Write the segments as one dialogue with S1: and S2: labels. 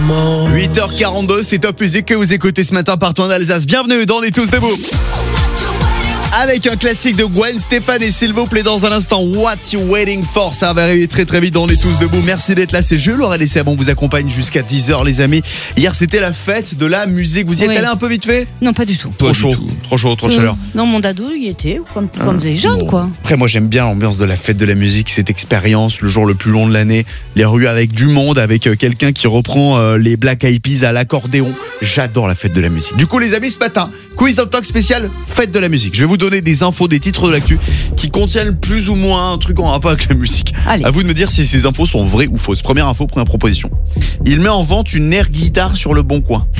S1: 8h42, c'est Top Music que vous écoutez ce matin partout en Alsace. Bienvenue dans On est tous debout. Avec un classique de Gwen Stefani, s'il vous plaît, dans un instant. What's you waiting for? Ça va arriver très très vite dans On est tous debout. Merci d'être là, c'est Jules Aurel et Sebon vous accompagne jusqu'à 10h les amis. Hier c'était la fête de la musique. Vous y êtes allé un peu vite fait?
S2: Non, pas du tout.
S1: Trop chaud, trop de chaleur.
S2: Non, mon dadou y était, comme les jeunes quoi.
S1: Après moi j'aime bien l'ambiance de la fête de la musique, cette expérience, le jour le plus long de l'année, les rues avec du monde, avec quelqu'un qui reprend les Black Eyed Peas à l'accordéon. J'adore la fête de la musique. Du coup les amis, ce matin, quiz en talk spécial fête de la musique. Je vais vous donner des infos, des titres de l'actu qui contiennent plus ou moins un truc en rapport avec la musique.
S2: Allez.
S1: À vous de me dire si ces infos sont vraies ou fausses. Première info, première proposition. Il met en vente une air guitare sur le Bon Coin.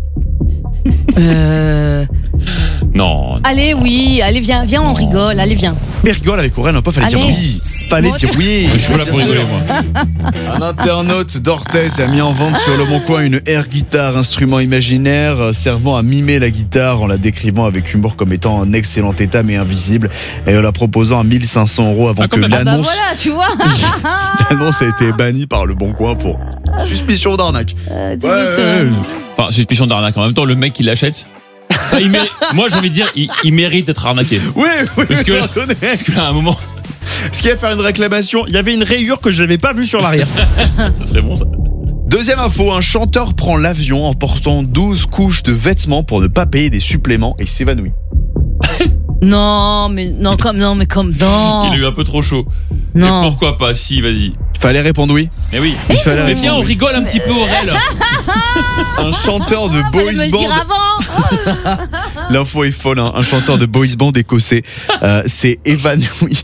S3: Non.
S2: Allez, oui, allez, viens, on rigole, allez, viens.
S1: Mais rigole avec Aurel, un peu, fallait dire
S2: Allez.
S1: oui. Fallait dire oui.
S3: Je suis là pour rigoler, moi.
S1: Un internaute d'Orthez a mis en vente sur le Bon Coin une air guitare, instrument imaginaire servant à mimer la guitare en la décrivant avec humour comme étant en excellent état mais invisible et en la proposant à 1 500 € avant que
S2: Bah
S1: l'annonce
S2: voilà, tu vois.
S1: l'annonce a été bannie par le Bon Coin pour suspicion d'arnaque.
S2: Tu m'étonnes.
S3: Enfin, suspicion d'arnaque. En même temps, le mec qui l'achète. Enfin, moi, j'ai envie de dire, il mérite d'être arnaqué.
S1: Oui,
S3: Parce que-
S1: attendez.
S3: Parce qu'à un moment,
S1: Ce qui va faire une réclamation, il y avait une rayure que je n'avais pas vue sur l'arrière.
S3: ça serait bon ça.
S1: Deuxième info, un chanteur prend l'avion en portant 12 couches de vêtements pour ne pas payer des suppléments et s'évanouit.
S2: Non, mais non.
S3: Il a eu un peu trop chaud.
S2: Non.
S3: Et pourquoi pas? Si, vas-y.
S1: Il fallait répondre oui.
S3: Mais oui.
S1: Il fallait
S3: Mais viens,
S1: répondre
S3: on
S1: oui.
S3: rigole un petit peu, Aurel.
S1: Un chanteur de
S2: Fallait me
S1: boys
S2: le
S1: band.
S2: dire avant.
S1: L'info est folle, hein. Un chanteur de boys band écossais s'est évanoui.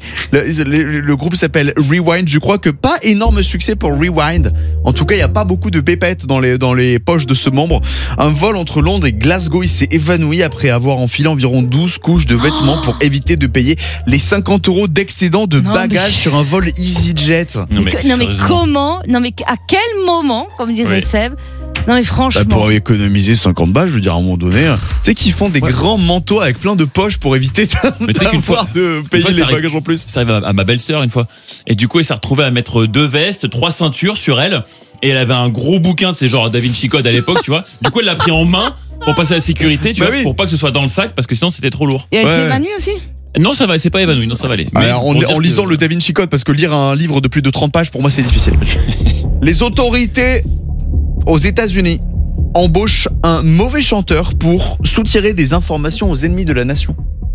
S1: Le groupe s'appelle Rewind. Je crois que pas énorme succès pour Rewind. En tout cas, il n'y a pas beaucoup de pépettes dans les poches de ce membre. Un vol entre Londres et Glasgow, il s'est évanoui après avoir enfilé environ 12 couches de vêtements pour éviter de payer les 50 € d'excédent de
S2: Non,
S1: bagages
S2: mais-
S1: sur un vol EasyJet.
S2: Non mais
S3: sérieusement.
S2: comment? Non mais à quel moment, comme dirait
S3: Oui.
S2: Seb? Non mais franchement.
S1: Bah, pour économiser 50 balles, je veux dire, à un moment donné, tu sais qu'ils font des grands manteaux avec plein de poches pour éviter
S3: Mais tu sais qu'une fois-
S1: de payer
S3: ça
S1: les
S3: arrive.
S1: bagages en plus.
S3: Ça arrive à ma belle-sœur une fois. Et du coup, elle s'est retrouvée à mettre 2 vestes, 3 ceintures sur elle. Et elle avait un gros bouquin de ces genre Da Vinci Code à l'époque, tu vois. Du coup, elle l'a pris en main pour passer à la sécurité, tu
S1: Bah
S3: vois,
S1: oui.
S3: pour pas que ce soit dans le sac, parce que sinon c'était trop lourd.
S2: Et elle
S1: Ouais.
S2: s'est évanouie aussi?
S3: Non, ça va, c'est pas évanoui, non, ça va aller. Mais
S1: Alors,
S3: pour dire
S1: en
S3: que-
S1: lisant le Da Vinci Code, parce que lire un livre de plus de 30 pages, pour moi, c'est difficile. Les autorités aux États-Unis embauchent un mauvais chanteur pour soutirer des informations aux ennemis de la nation.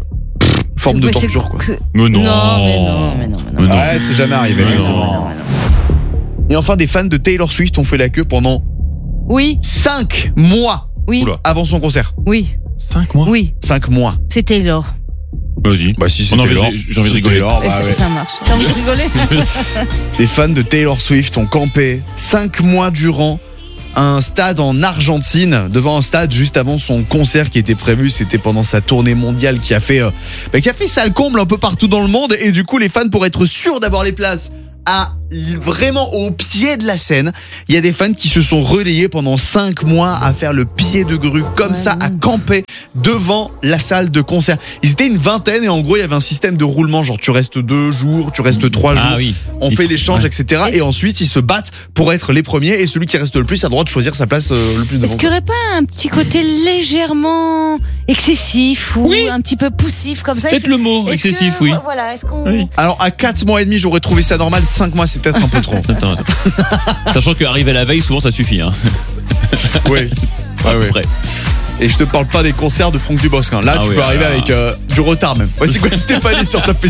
S1: Forme de
S2: Mais c'est-
S1: torture, quoi.
S3: Mais non.
S2: Mais non.
S3: Mais non.
S1: Ouais, c'est jamais arrivé,
S3: Mais
S1: effectivement.
S3: non.
S1: Et enfin, des fans de Taylor Swift ont fait la queue pendant
S2: Oui,
S1: 5 mois
S2: oui,
S3: Oula.
S1: avant son concert.
S2: oui,
S3: 5 mois.
S2: oui.
S1: 5 mois.
S2: C'est Taylor.
S3: Vas-y.
S1: Bah, si
S3: On a envie de- j'ai envie de rigoler.
S2: Et ça marche. T'as envie de rigoler?
S1: Les fans de Taylor Swift ont campé 5 mois durant un stade en Argentine, devant un stade juste avant son concert qui était prévu. C'était pendant sa tournée mondiale qui a fait salle comble un peu partout dans le monde. Et du coup, les fans, pour être sûrs d'avoir les places vraiment au pied de la scène, il y a des fans qui se sont relayés pendant 5 mois à faire le pied de grue comme ça, à camper devant la salle de concert. Ils étaient une vingtaine et en gros il y avait un système de roulement, genre tu restes 2 jours, tu restes 3 jours,
S3: Ah oui.
S1: on
S3: Ils
S1: fait
S3: sont-
S1: l'échange,
S3: ouais.
S1: etc. Et ensuite ils se battent pour être les premiers et celui qui reste le plus a le droit de choisir sa place le plus devant.
S2: Est-ce qu'il n'y aurait pas un petit côté légèrement excessif ou
S3: Oui.
S2: un petit peu poussif comme ça?
S3: Peut-être le mot
S2: Est-ce
S3: excessif,
S2: que-
S3: oui.
S2: Voilà, est-ce qu'on.
S3: Oui.
S1: Alors à 4 mois et demi j'aurais trouvé ça normal, 5 mois c'est peut-être un peu trop.
S3: Attends. Sachant qu'arriver la veille, souvent ça suffit. Hein.
S1: Oui.
S3: À peu
S1: ouais.
S3: près.
S1: Et je te parle pas des concerts de Franck Dubosc. Hein. Là
S3: Ah
S1: tu
S3: oui,
S1: peux arriver
S3: alors.
S1: avec du retard même. Voici quoi Stéphanie sur Top